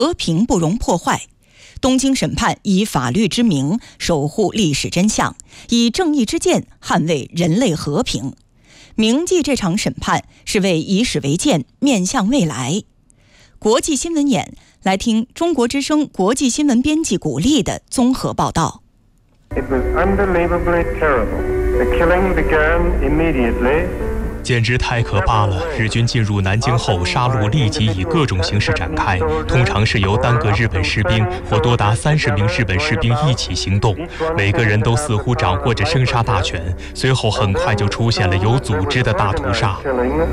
和平不容破坏。东京审判以法律之名守护历史真相，以正义之剑捍卫人类和平。铭记这场审判，是为以史为鉴，面向未来。国际新闻眼，来听中国之声国际新闻编辑古丽的综合报道。 It was unbelievably terrible. The killing began immediately. 简直太可怕了！日军进入南京后，杀戮立即以各种形式展开，通常是由单个日本士兵或多达30名日本士兵一起行动，每个人都似乎掌握着生杀大权。随后很快就出现了有组织的大屠杀。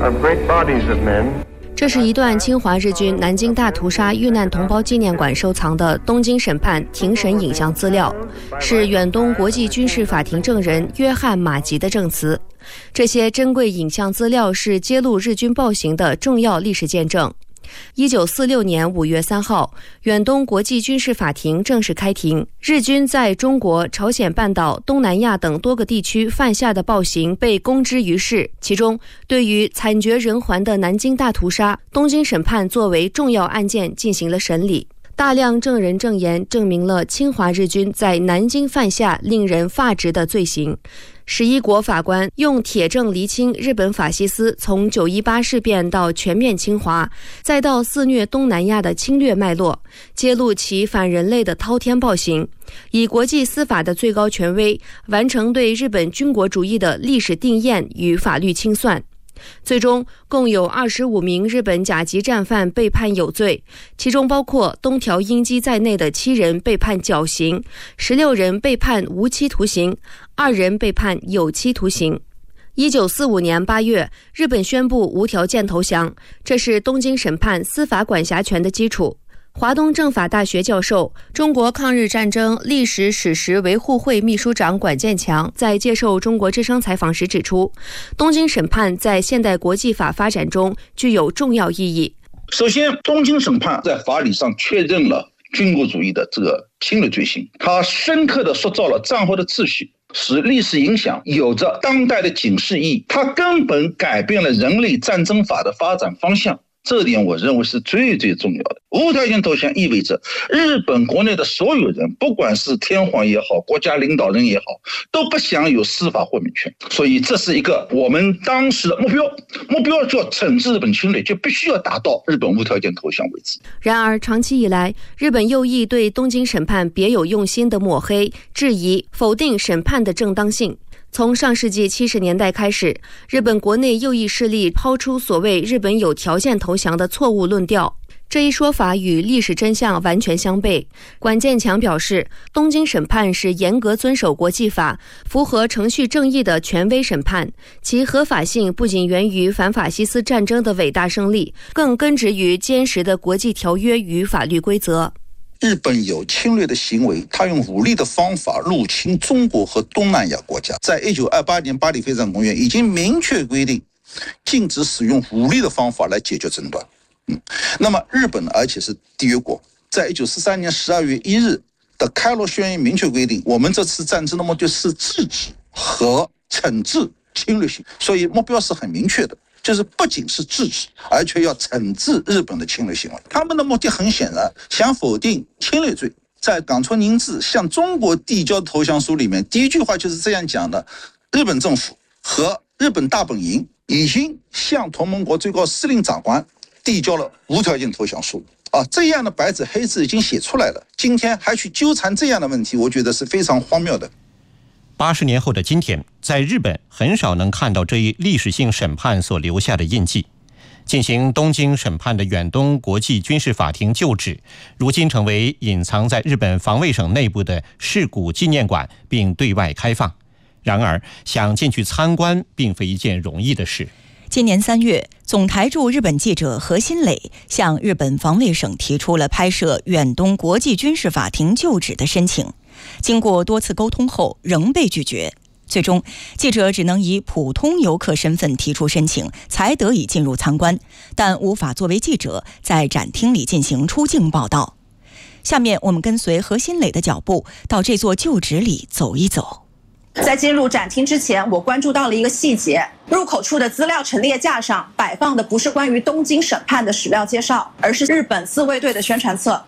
这是一段侵华日军南京大屠杀遇难同胞纪念馆收藏的东京审判庭审影像资料，是远东国际军事法庭证人约翰·马吉的证词。这些珍贵影像资料是揭露日军暴行的重要历史见证。1946年5月3号，远东国际军事法庭正式开庭。日军在中国、朝鲜半岛、东南亚等多个地区犯下的暴行被公之于世，其中对于惨绝人寰的南京大屠杀，东京审判作为重要案件进行了审理。大量证人证言证明了侵华日军在南京犯下令人发指的罪行。11国法官用铁证厘清日本法西斯从918事变到全面侵华，再到肆虐东南亚的侵略脉络，揭露其反人类的滔天暴行，以国际司法的最高权威完成对日本军国主义的历史定验与法律清算。最终共有25名日本甲级战犯被判有罪，其中包括东条英机在内的7人被判绞刑，16人被判无期徒刑，2人被判有期徒刑。1945年8月，日本宣布无条件投降，这是东京审判司法管辖权的基础。华东政法大学教授、中国抗日战争历史史实维护会秘书长管建强在接受中国之声采访时指出，东京审判在现代国际法发展中具有重要意义。 首先，东京审判在法理上确认了军国主义的这个侵略罪行，它深刻地塑造了战后的秩序，使历史影响有着当代的警示意义，它根本改变了人类战争法的发展方向。这点我认为是最重要的。无条件投降意味着日本国内的所有人，不管是天皇也好，国家领导人也好，都不享有司法豁免权。所以这是一个我们当时的目标就要惩治日本侵略，就必须要达到日本无条件投降为止。 然而长期以来，日本右翼对东京审判别有用心的抹黑、质疑、否定审判的正当性。从上世纪70年代开始，日本国内右翼势力抛出所谓日本有条件投降的错误论调，这一说法与历史真相完全相悖。管建强表示，东京审判是严格遵守国际法、符合程序正义的权威审判，其合法性不仅源于反法西斯战争的伟大胜利，更根植于坚实的国际条约与法律规则。 日本有侵略的行为，他用武力的方法入侵中国和东南亚国家。在1928年巴黎非战公约已经明确规定，禁止使用武力的方法来解决争端。那么日本而且是缔约国，在1943年12月1日的开罗宣言明确规定，我们这次战争的目的是制止和惩治侵略性，所以目标是很明确的，就是不仅是制止，而且要惩治日本的侵略行为。他们的目的很显然，想否定侵略罪。在冈村宁次向中国递交的投降书里面，第一句话就是这样讲的：日本政府和日本大本营已经向同盟国最高司令长官递交了无条件投降书。这样的白纸黑字已经写出来了，今天还去纠缠这样的问题，我觉得是非常荒谬的。 80年后的今天，在日本很少能看到这一历史性审判所留下的印记。进行东京审判的远东国际军事法庭旧址，如今成为隐藏在日本防卫省内部的事故纪念馆，并对外开放。然而，想进去参观并非一件容易的事。 今年3月，总台驻日本记者何新磊向日本防卫省提出了拍摄远东国际军事法庭旧址的申请，经过多次沟通后仍被拒绝。最终，记者只能以普通游客身份提出申请，才得以进入参观，但无法作为记者在展厅里进行出境报道。下面我们跟随何新磊的脚步，到这座旧址里走一走。 在进入展厅之前，我关注到了一个细节：入口处的资料陈列架上摆放的不是关于东京审判的史料介绍，而是日本自卫队的宣传册。